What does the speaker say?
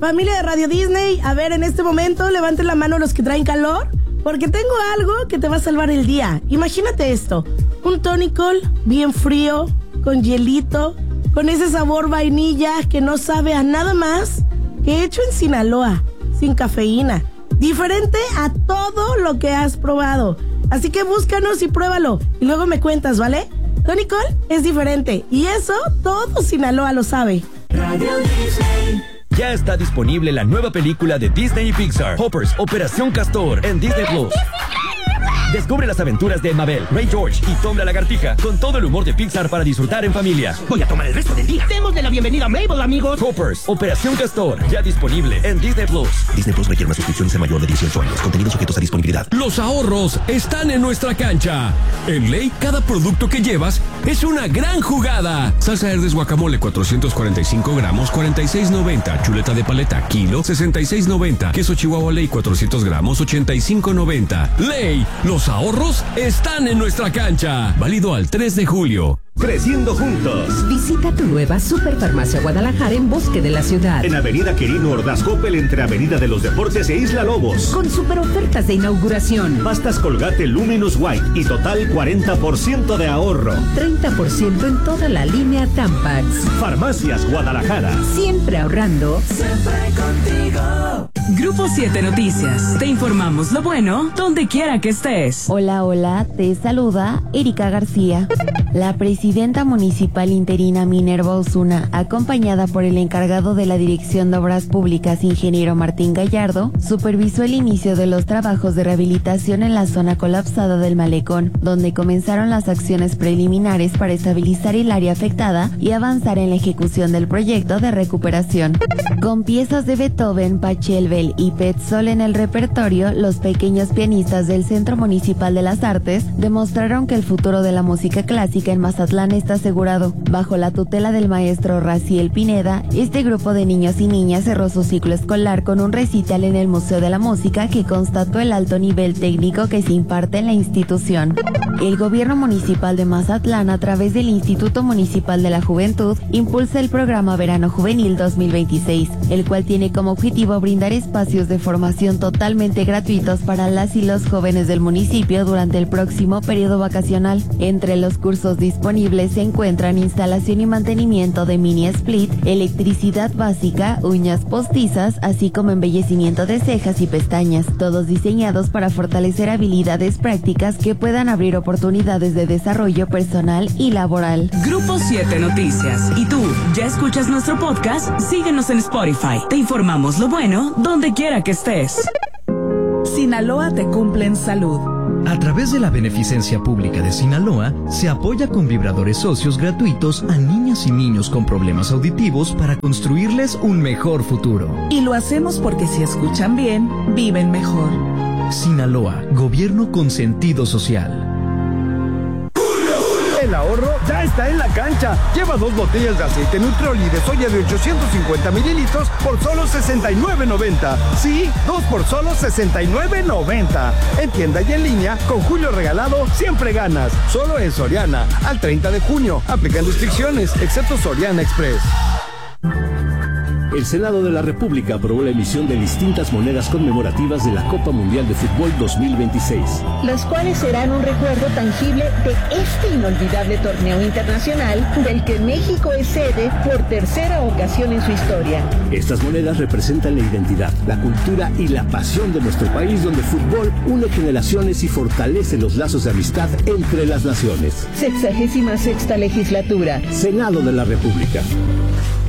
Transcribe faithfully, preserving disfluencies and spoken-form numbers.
Familia de Radio Disney, a ver, en este momento levanten la mano los que traen calor, porque tengo algo que te va a salvar el día. Imagínate esto, un tonicol bien frío, con hielito, con ese sabor vainilla que no sabe a nada más que hecho en Sinaloa, sin cafeína, diferente a todo lo que has probado. Así que búscanos y pruébalo, y luego me cuentas, ¿vale? Tonicol es diferente, y eso todo Sinaloa lo sabe. Radio Disney. Ya está disponible la nueva película de Disney y Pixar, Hoppers, Operación Castor, en Disney Plus. Descubre las aventuras de Mabel, Ray George y Tom la Lagartija con todo el humor de Pixar para disfrutar en familia. Voy a tomar el resto del día. Démosle la bienvenida a Mabel, amigos. Hoppers, Operación Castor, ya disponible en Disney Plus. Disney Plus requiere una suscripción y ser mayor de dieciocho años. Contenidos sujetos a disponibilidad. Los ahorros están en nuestra cancha. En Ley, cada producto que llevas es una gran jugada. Salsa Herdes Guacamole, cuatrocientos cuarenta y cinco gramos, cuarenta y seis noventa. Chuleta de paleta, kilo, sesenta y seis noventa. Queso Chihuahua Ley, cuatrocientos gramos, ochenta y cinco noventa. Ley, los ahorros están en nuestra cancha. Válido al tres de julio. Creciendo juntos. Visita tu nueva Superfarmacia Guadalajara en Bosque de la Ciudad. En Avenida Quirino Ordaz Coppel, entre Avenida de los Deportes e Isla Lobos. Con super ofertas de inauguración. Pastas Colgate Luminous White y total cuarenta por ciento de ahorro. treinta por ciento en toda la línea Tampax. Farmacias Guadalajara. Siempre ahorrando. Siempre contigo. Grupo siete Noticias. Te informamos lo bueno donde quiera que estés. Hola, hola. Te saluda Erika García. La presidenta municipal interina Minerva Osuna, acompañada por el encargado de la Dirección de Obras Públicas, ingeniero Martín Gallardo, supervisó el inicio de los trabajos de rehabilitación en la zona colapsada del Malecón, donde comenzaron las acciones preliminares para estabilizar el área afectada y avanzar en la ejecución del proyecto de recuperación. Con piezas de Beethoven, Pachelbel y Petzold en el repertorio, los pequeños pianistas del Centro Municipal de las Artes demostraron que el futuro de la música clásica en Mazatlán está asegurado. Bajo la tutela del maestro Raciel Pineda, este grupo de niños y niñas cerró su ciclo escolar con un recital en el Museo de la Música que constató el alto nivel técnico que se imparte en la institución. El gobierno municipal de Mazatlán, a través del Instituto Municipal de la Juventud, impulsa el programa Verano Juvenil dos mil veintiséis, el cual tiene como objetivo brindar espacios de formación totalmente gratuitos para las y los jóvenes del municipio durante el próximo periodo vacacional. Entre los cursos disponibles se encuentran instalación y mantenimiento de mini split, electricidad básica, uñas postizas, así como embellecimiento de cejas y pestañas, todos diseñados para fortalecer habilidades prácticas que puedan abrir oportunidades de desarrollo personal y laboral. Grupo siete Noticias. ¿Y tú, ya escuchas nuestro podcast? Síguenos en Spotify. Te informamos lo bueno donde quiera que estés. Sinaloa te cumple en salud. A través de la Beneficencia Pública de Sinaloa, se apoya con vibradores socios gratuitos a niñas y niños con problemas auditivos para construirles un mejor futuro. Y lo hacemos porque si escuchan bien, viven mejor. Sinaloa, gobierno con sentido social. El ahorro ya está en la cancha. Lleva dos botellas de aceite Nutrioli de soya de ochocientos cincuenta mililitros por solo sesenta y nueve noventa. Sí, dos por solo sesenta y nueve noventa. En tienda y en línea, con Julio Regalado, siempre ganas. Solo en Soriana, al treinta de junio. Aplican restricciones, excepto Soriana Express. El Senado de la República aprobó la emisión de distintas monedas conmemorativas de la Copa Mundial de Fútbol dos mil veintiséis. Las cuales serán un recuerdo tangible de este inolvidable torneo internacional del que México es sede por tercera ocasión en su historia. Estas monedas representan la identidad, la cultura y la pasión de nuestro país, donde el fútbol une generaciones y fortalece los lazos de amistad entre las naciones. Sexagésima sexta legislatura. Senado de la República.